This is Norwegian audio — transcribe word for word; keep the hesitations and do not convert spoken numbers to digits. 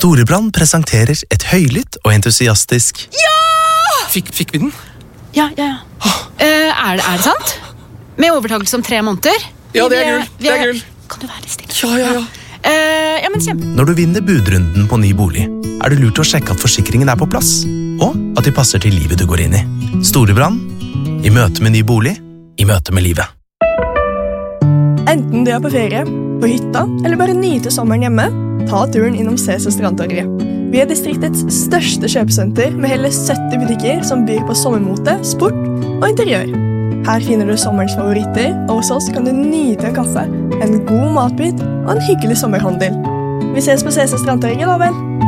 Storebrand presenterer et høylytt og entusiastisk Ja! Fikk, fikk vi den? Ja, ja, ja. Eh, er, det, er det sant? Med overtakelse om tre måneder? Ja, det er Vi gull. Det er gull. Kan du være stille? Ja, ja, ja. Eh, ja, men kjempe. Når du vinner budrunden på ny bolig, er det lurt å sjekke at forsikringen er på plass, og at de passer til livet du går inn i. Storebrand, i møte med ny bolig, i møte med livet. Enten du er på ferie, på hytta, eller bare nyter sommeren hjemme, ta turen innom Cæsar Strandtorget. Vi er distriktets største kjøpesenter med hele sytti butikker som byr på sommermote, sport og interiør. Her finner du sommerens favoritter, og hos oss kan du nyte en kaffe, en god matbit og en hyggelig sommerhandel. Vi ses på Cæsar Strandtorget da vel!